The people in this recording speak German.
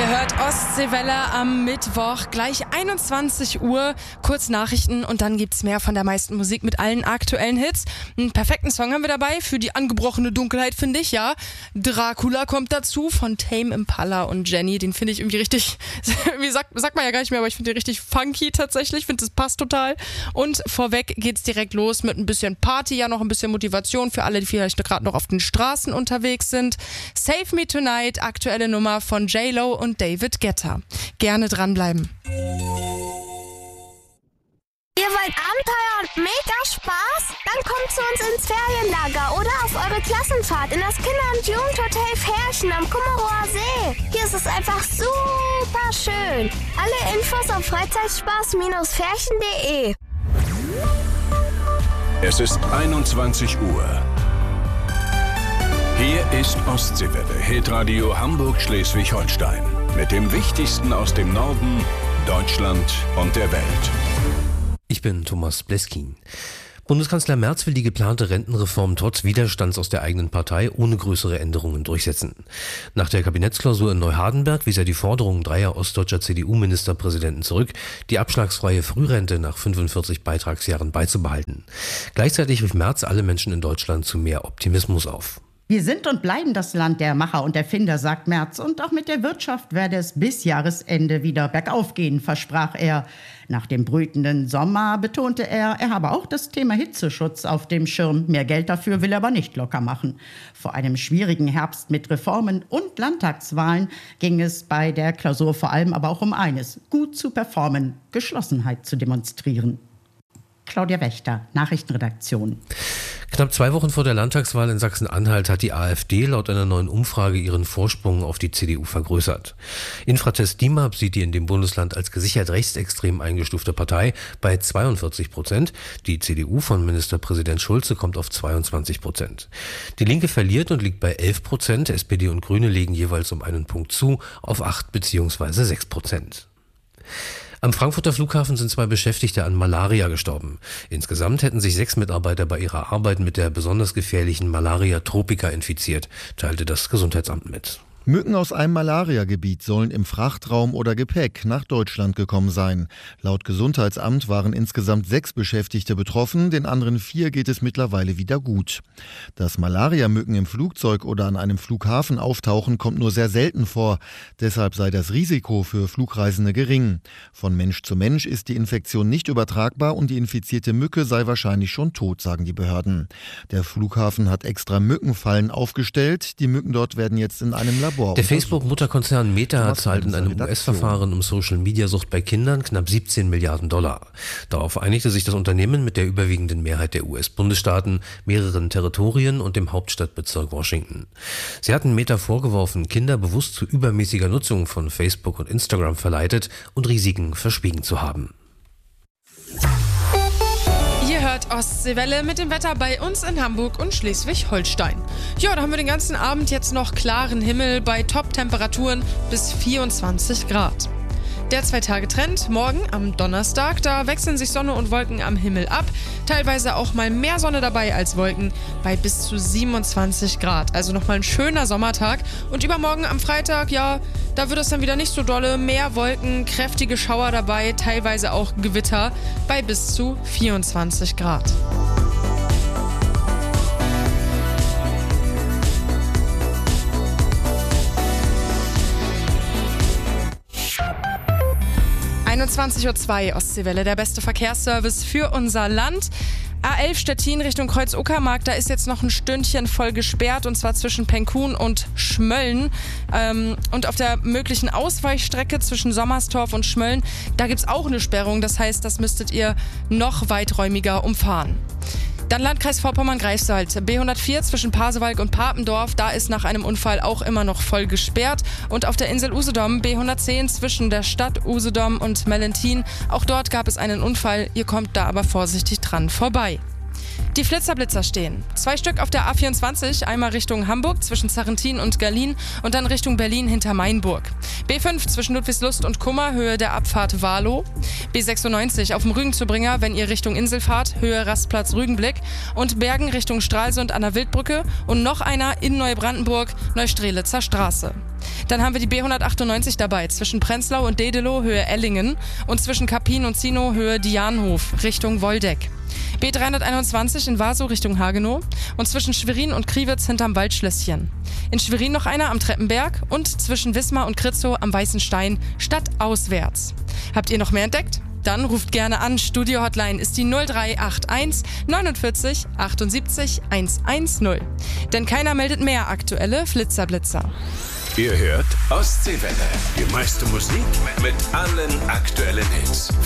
hört Ostseewelle am Mittwoch, gleich 21 Uhr, kurz Nachrichten und dann gibt's mehr von der meisten Musik mit allen aktuellen Hits. Einen perfekten Song haben wir dabei für die angebrochene Dunkelheit, finde ich, ja. Dracula kommt dazu von Tame Impala und Jenny, den finde ich irgendwie richtig, wie sagt man ja gar nicht mehr, aber ich finde den richtig funky tatsächlich, finde das passt total. Und vorweg geht's direkt los mit ein bisschen Party, ja noch ein bisschen Motivation für alle, die vielleicht gerade noch auf den Straßen unterwegs sind. Save Me Tonight, aktuelle Nummer von J-Lo und David Guetta. Gerne dranbleiben. Ihr wollt Abenteuer und mega Spaß? Dann kommt zu uns ins Ferienlager oder auf eure Klassenfahrt in das Kinder- und Jugendhotel Ferchen am Kummerower See. Hier ist es einfach super schön. Alle Infos auf freizeitspaß-ferchen.de. Es ist 21 Uhr. Hier ist Ostseewelle, Hitradio Hamburg-Schleswig-Holstein. Mit dem Wichtigsten aus dem Norden, Deutschland und der Welt. Ich bin Thomas Bleskin. Bundeskanzler Merz will die geplante Rentenreform trotz Widerstands aus der eigenen Partei ohne größere Änderungen durchsetzen. Nach der Kabinettsklausur in Neuhardenberg wies er die Forderungen dreier ostdeutscher CDU-Ministerpräsidenten zurück, die abschlagsfreie Frührente nach 45 Beitragsjahren beizubehalten. Gleichzeitig rief Merz alle Menschen in Deutschland zu mehr Optimismus auf. Wir sind und bleiben das Land der Macher und Erfinder, sagt Merz. Und auch mit der Wirtschaft werde es bis Jahresende wieder bergauf gehen, versprach er. Nach dem brütenden Sommer betonte er habe auch das Thema Hitzeschutz auf dem Schirm. Mehr Geld dafür will er aber nicht locker machen. Vor einem schwierigen Herbst mit Reformen und Landtagswahlen ging es bei der Klausur vor allem aber auch um eines: gut zu performen, Geschlossenheit zu demonstrieren. Claudia Wächter, Nachrichtenredaktion. Knapp 2 Wochen vor der Landtagswahl in Sachsen-Anhalt hat die AfD laut einer neuen Umfrage ihren Vorsprung auf die CDU vergrößert. Infratest DIMAP sieht die in dem Bundesland als gesichert rechtsextrem eingestufte Partei bei 42%. Die CDU von Ministerpräsident Schulze kommt auf 22%. Die Linke verliert und liegt bei 11%. SPD und Grüne legen jeweils um einen Punkt zu auf 8 bzw. 6%. Am Frankfurter Flughafen sind 2 Beschäftigte an Malaria gestorben. Insgesamt hätten sich 6 Mitarbeiter bei ihrer Arbeit mit der besonders gefährlichen Malaria tropica infiziert, teilte das Gesundheitsamt mit. Mücken aus einem Malariagebiet sollen im Frachtraum oder Gepäck nach Deutschland gekommen sein. Laut Gesundheitsamt waren insgesamt 6 Beschäftigte betroffen, den anderen 4 geht es mittlerweile wieder gut. Dass Malariamücken im Flugzeug oder an einem Flughafen auftauchen, kommt nur sehr selten vor. Deshalb sei das Risiko für Flugreisende gering. Von Mensch zu Mensch ist die Infektion nicht übertragbar und die infizierte Mücke sei wahrscheinlich schon tot, sagen die Behörden. Der Flughafen hat extra Mückenfallen aufgestellt. Die Mücken dort werden jetzt in einem Labor. Der Facebook-Mutterkonzern Meta zahlt in einem US-Verfahren um Social-Media-Sucht bei Kindern knapp 17 Milliarden $. Darauf einigte sich das Unternehmen mit der überwiegenden Mehrheit der US-Bundesstaaten, mehreren Territorien und dem Hauptstadtbezirk Washington. Sie hatten Meta vorgeworfen, Kinder bewusst zu übermäßiger Nutzung von Facebook und Instagram verleitet und Risiken verschwiegen zu haben. Ihr hört Ostseewelle mit dem Wetter bei uns in Hamburg und Schleswig-Holstein. Ja, da haben wir den ganzen Abend jetzt noch klaren Himmel bei Top-Temperaturen bis 24 Grad. Der 2-Tage-Trend morgen am Donnerstag, da wechseln sich Sonne und Wolken am Himmel ab. Teilweise auch mal mehr Sonne dabei als Wolken bei bis zu 27 Grad. Also nochmal ein schöner Sommertag. Und übermorgen am Freitag, ja, da wird es dann wieder nicht so dolle. Mehr Wolken, kräftige Schauer dabei, teilweise auch Gewitter bei bis zu 24 Grad. (21:02 Uhr) Ostseewelle, der beste Verkehrsservice für unser Land. A11 Stettin Richtung Kreuz-Uckermark, da ist jetzt noch ein Stündchen voll gesperrt, und zwar zwischen Penkhuhn und Schmölln. Und auf der möglichen Ausweichstrecke zwischen Sommerstorf und Schmölln, da gibt's auch eine Sperrung. Das heißt, das müsstet ihr noch weiträumiger umfahren. Dann Landkreis Vorpommern-Greifswald. B104 zwischen Pasewalk und Papendorf, da ist nach einem Unfall auch immer noch voll gesperrt. Und auf der Insel Usedom B110 zwischen der Stadt Usedom und Mellentin, auch dort gab es einen Unfall. Ihr kommt da aber vorsichtig dran vorbei. Die Flitzer-Blitzer stehen. 2 Stück auf der A24, einmal Richtung Hamburg zwischen Zarrentin und Gerlin und dann Richtung Berlin hinter Mainburg. B5 zwischen Ludwigslust und Kummer, Höhe der Abfahrt Warlow. B96 auf dem Rügen-zu-Bringer, wenn ihr Richtung Insel fahrt, Höhe Rastplatz Rügenblick. Und Bergen Richtung Stralsund an der Wildbrücke und noch einer in Neubrandenburg, Neustrelitzer Straße. Dann haben wir die B198 dabei, zwischen Prenzlau und Dedelow Höhe Ellingen und zwischen Kappin und Zinow Höhe Dianhof Richtung Woldeck. B321 in Wasow Richtung Hagenow und zwischen Schwerin und Kriwitz hinterm Waldschlösschen. In Schwerin noch einer am Treppenberg und zwischen Wismar und Kritzow am Weißen Stein stadtauswärts. Habt ihr noch mehr entdeckt? Dann ruft gerne an. Studio-Hotline ist die 0381 49 78 110. Denn keiner meldet mehr aktuelle Flitzerblitzer. Ihr hört Ostseewelle. Die meiste Musik mit allen aktuellen Hits.